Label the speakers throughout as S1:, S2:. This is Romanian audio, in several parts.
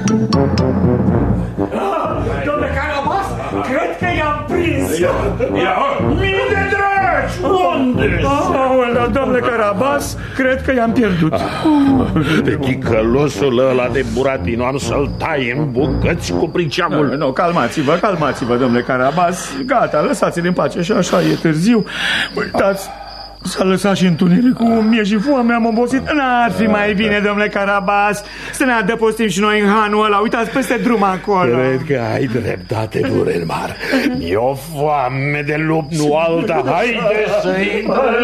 S1: Domnule Carabas, cred că i-am prins.
S2: Mii de dragi, unde?
S1: Domnule Carabas, cred că i-am pierdut.
S2: De ghicălosul ăla de Buratino, am să-l tai în bucăți cu priceamul.
S1: Nu, calmați-vă, domnule Carabas. Gata, lăsați-l în pace, și așa e târziu. Uitați, s-a lăsat și întunericul, mie și foame, am obosit. N-ar fi mai bine, domnule Carabas, să ne adăpostim și noi în hanul ăla. Uitați peste drum acolo.
S2: Cred că ai dreptate, Durenmar. E o foame de lup, nu alta. Haide să-i...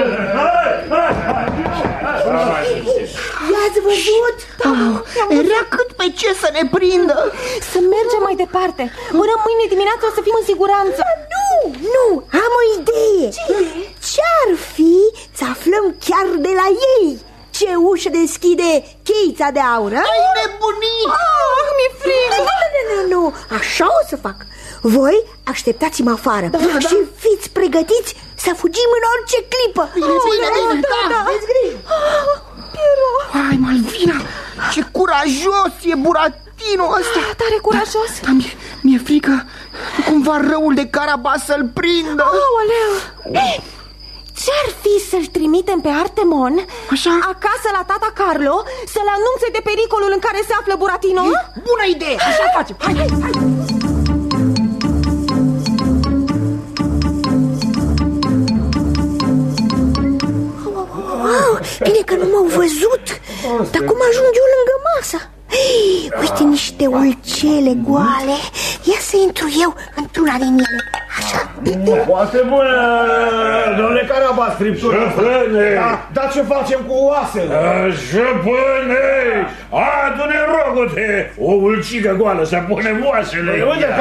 S3: I-ați văzut? Era cât pe ce să ne prindă.
S4: Să mergem mai departe. Până mâine dimineață o să fim în siguranță.
S3: Nu, am o idee. Ce-ar fi să aflăm chiar de la ei ce ușă deschide cheița de aur? Ai nebunit!
S4: Mi-e frică.
S3: Nu, așa o să fac. Voi așteptați-mă afară și fiți pregătiți să fugim în orice clipă. Bine, da. Veți grijă. Hai, Malvina, ce curajos e Buratino ăsta.
S4: Tare curajos.
S3: Dar mi-e frică cumva răul de Carabas să-l prindă.
S4: Aoleu. Ce-ar fi să-l trimitem pe Artemon acasă la tata Carlo să-l anunțe de pericolul în care se află Buratino?
S3: Bună idee, așa facem. Hai. Bine că nu m-au văzut. Dar cum ajung eu lângă masă? Uite niște ulcele goale. Ia să intru eu într-una din ele. Așa.
S1: Foarte bună, domnule Carabas, friptură.
S2: Șăpâne!
S1: Dar ce facem cu oasele?
S2: Șăpâne! Adu-ne, rogă-te! O ulcică goală să punem oasele.
S1: Unde